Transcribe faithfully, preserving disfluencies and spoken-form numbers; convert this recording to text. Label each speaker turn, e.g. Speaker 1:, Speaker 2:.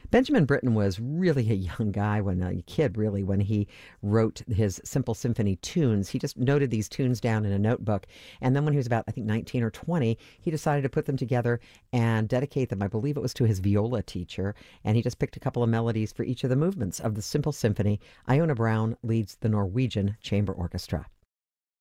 Speaker 1: Benjamin Britten was really a young guy when a kid, really, when he wrote his Simple Symphony tunes. He just noted these tunes down in a notebook. And then when he was about, I think, nineteen or twenty, he decided to put them together and dedicate them. I believe it was to his viola teacher. And he just picked a couple of melodies for each of the movements of the Simple Symphony. Iona Brown leads the Norwegian Chamber Orchestra.